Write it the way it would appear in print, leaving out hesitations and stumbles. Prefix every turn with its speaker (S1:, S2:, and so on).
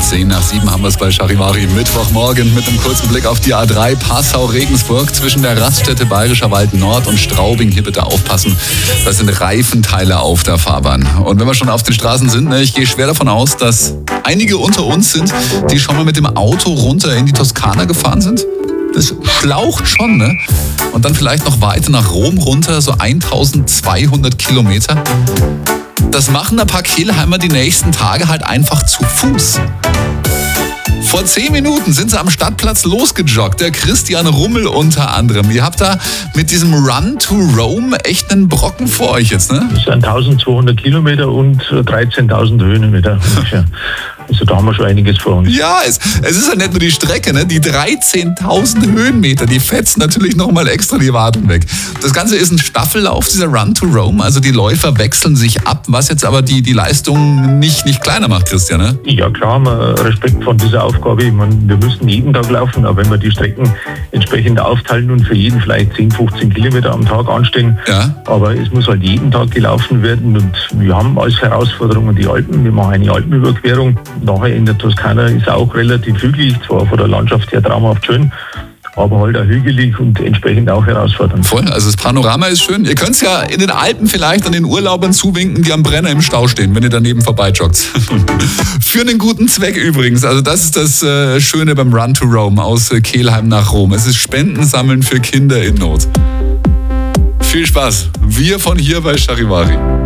S1: 6:10 haben wir es bei Charivari. Mittwochmorgen mit einem kurzen Blick auf die A3 Passau-Regensburg zwischen der Raststätte Bayerischer Wald Nord und Straubing. Hier bitte aufpassen, da sind Reifenteile auf der Fahrbahn. Und wenn wir schon auf den Straßen sind, ich gehe schwer davon aus, dass einige unter uns sind, die schon mal mit dem Auto runter in die Toskana gefahren sind. Das schlaucht schon, ne? Und dann vielleicht noch weiter nach Rom runter, so 1200 Kilometer. Das machen ein paar Kehlheimer die nächsten Tage halt einfach zu Fuß. Vor 10 Minuten sind sie am Stadtplatz losgejoggt, der Christian Rummel unter anderem. Ihr habt da mit diesem Run to Rome echt einen Brocken vor euch jetzt, ne?
S2: Das sind 1200 Kilometer und 13.000 Höhenmeter ungefähr. Also da haben wir schon einiges vor uns.
S1: Ja, es ist ja nicht nur die Strecke, ne? Die 13.000 Höhenmeter, die fetzen natürlich nochmal extra die Waden weg. Das Ganze ist ein Staffellauf, dieser Run to Rome. Also die Läufer wechseln sich ab, was jetzt aber die Leistung nicht kleiner macht, Christian, ne?
S2: Ja, klar haben wir Respekt von dieser Aufgabe. Ich meine, wir müssen jeden Tag laufen, aber wenn wir die Strecken entsprechend aufteilen und für jeden vielleicht 10, 15 Kilometer am Tag anstehen,
S1: ja.
S2: Aber es muss halt jeden Tag gelaufen werden und wir haben als Herausforderung die Alpen. Wir machen eine Alpenüberquerung. Nachher in der Toskana ist auch relativ hügelig, zwar von der Landschaft her traumhaft schön, aber halt auch hügelig und entsprechend auch herausfordernd.
S1: Voll, also das Panorama ist schön. Ihr könnt es ja in den Alpen vielleicht an den Urlaubern zuwinken, die am Brenner im Stau stehen, wenn ihr daneben vorbeijoggt. Für einen guten Zweck übrigens. Also das ist das Schöne beim Run to Rome aus Kehlheim nach Rom. Es ist Spenden sammeln für Kinder in Not. Viel Spaß. Wir von hier bei Charivari.